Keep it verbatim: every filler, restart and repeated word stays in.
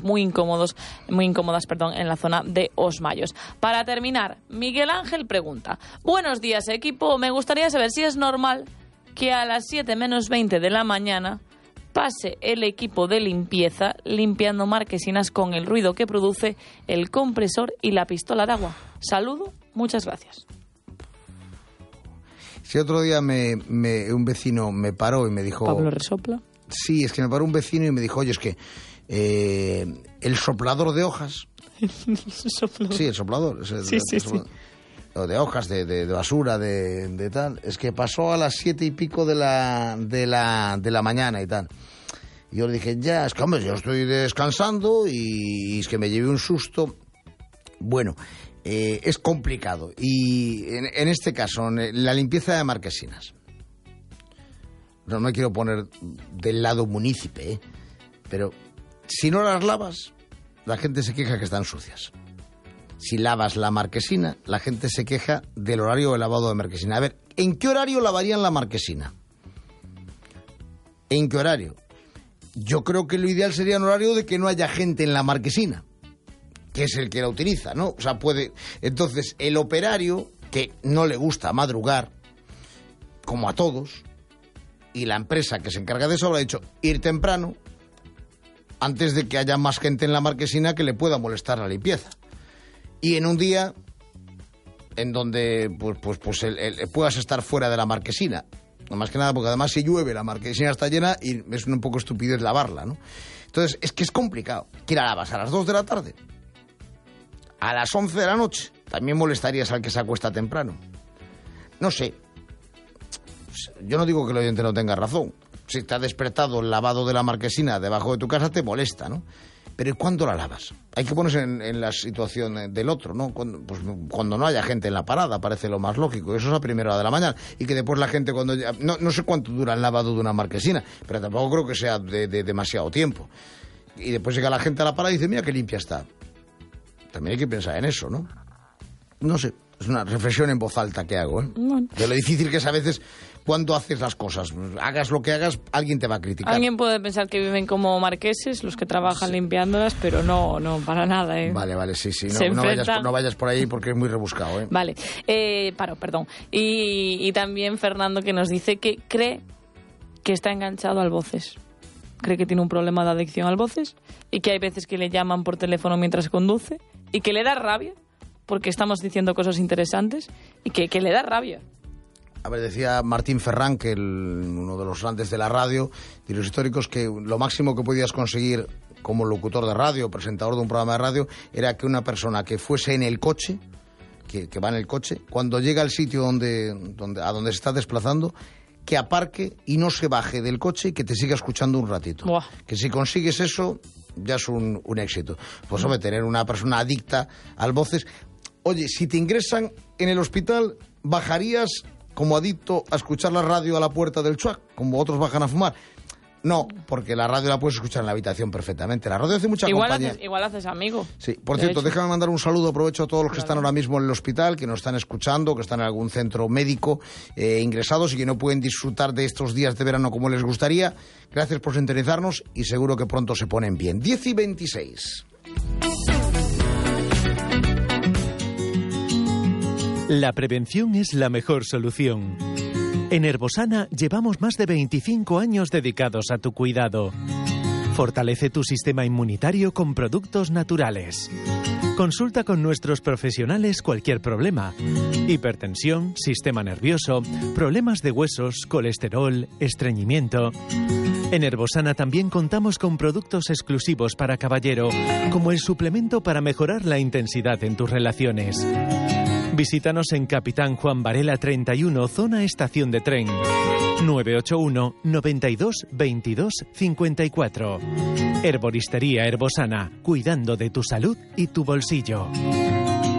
muy incómodos, muy incómodas, perdón, en la zona de Os Mayos. Para terminar, Miguel Ángel pregunta: buenos días, equipo, me gustaría saber si es normal que a las siete menos veinte de la mañana pase el equipo de limpieza limpiando marquesinas con el ruido que produce el compresor y la pistola de agua. Saludo, muchas gracias. Si otro día me, me, un vecino me paró y me dijo... ¿Pablo resopla? Sí, es que me paró un vecino y me dijo, oye, es que eh, el soplador de hojas... ¿Soplador? Sí, el soplador. Es el, sí, el, sí, el soplador, sí. O de hojas, de, de, de basura, de, de tal. Es que pasó a las siete y pico de la, de la, de la mañana y tal. Y yo le dije, ya, es que, hombre, yo estoy descansando y, y es que me llevé un susto. Bueno... Eh, es complicado y en, en este caso la limpieza de marquesinas, no me quiero poner del lado munícipe, ¿eh? Pero si no las lavas la gente se queja que están sucias. Si lavas la marquesina la gente se queja del horario de lavado de marquesina. A ver, ¿en qué horario lavarían la marquesina? ¿En qué horario? Yo creo que lo ideal sería un horario de que no haya gente en la marquesina, que es el que la utiliza, ¿no? O sea, puede... Entonces, el operario, que no le gusta madrugar, como a todos, y la empresa que se encarga de eso habrá dicho, ir temprano, antes de que haya más gente en la marquesina que le pueda molestar la limpieza. Y en un día en donde pues, pues, pues el, el, puedas estar fuera de la marquesina. No más que nada, porque además si llueve la marquesina está llena y es un poco estupidez lavarla, ¿no? Entonces, es que es complicado. ¿Que la lavas a las dos de la tarde? A las once de la noche, también molestarías al que se acuesta temprano. No sé. Yo no digo que el oyente no tenga razón. Si te ha despertado el lavado de la marquesina debajo de tu casa, te molesta, ¿no? Pero ¿y cuándo la lavas? Hay que ponerse en, en la situación del otro, ¿no? Cuando, pues, cuando no haya gente en la parada, parece lo más lógico. Eso es a primera hora de la mañana. Y que después la gente cuando... No, no sé cuánto dura el lavado de una marquesina, pero tampoco creo que sea de, de demasiado tiempo. Y después llega la gente a la parada y dice, mira qué limpia está. También hay que pensar en eso, ¿no? No sé, es una reflexión en voz alta que hago, ¿eh? Bueno. De lo difícil que es a veces cuando haces las cosas. Hagas lo que hagas, alguien te va a criticar. Alguien puede pensar que viven como marqueses, los que trabajan sí. limpiándolas, pero no, no, para nada, ¿eh? Vale, vale, sí, sí. No, no, vayas, no vayas por ahí porque es muy rebuscado, ¿eh? Vale, eh, paro, perdón. Y, y también Fernando, que nos dice que cree que está enganchado al Voces. Cree que tiene un problema de adicción al Voces y que hay veces que le llaman por teléfono mientras conduce y que le da rabia porque estamos diciendo cosas interesantes y que, que le da rabia. A ver, decía Martín Ferrán, que el, uno de los grandes de la radio, de los históricos, que lo máximo que podías conseguir como locutor de radio, presentador de un programa de radio, era que una persona que fuese en el coche, que, que va en el coche, cuando llega al sitio donde, donde, a donde se está desplazando, que aparque y no se baje del coche y que te siga escuchando un ratito. Buah. Que si consigues eso, ya es un, un éxito. Pues, hombre, tener una persona adicta al Voces... Oye, si te ingresan en el hospital, ¿bajarías como adicto a escuchar la radio a la puerta del chuac, como otros bajan a fumar? No, porque la radio la puedes escuchar en la habitación perfectamente. La radio hace mucha igual compañía. Haces, igual haces amigo. Sí, por cierto, hecho. Déjame mandar un saludo, aprovecho a todos los que claro. están ahora mismo en el hospital, que nos están escuchando, que están en algún centro médico eh, ingresados y que no pueden disfrutar de estos días de verano como les gustaría. Gracias por sintonizarnos y seguro que pronto se ponen bien. diez y veintiséis. La prevención es la mejor solución. En Herbosana llevamos más de veinticinco años dedicados a tu cuidado. Fortalece tu sistema inmunitario con productos naturales. Consulta con nuestros profesionales cualquier problema. Hipertensión, sistema nervioso, problemas de huesos, colesterol, estreñimiento. En Herbosana también contamos con productos exclusivos para caballero, como el suplemento para mejorar la intensidad en tus relaciones. Visítanos en Capitán Juan Varela treinta y uno, zona estación de tren. nueve ocho uno, noventa y dos, veintidós, cincuenta y cuatro. Herboristería Herbosana, cuidando de tu salud y tu bolsillo.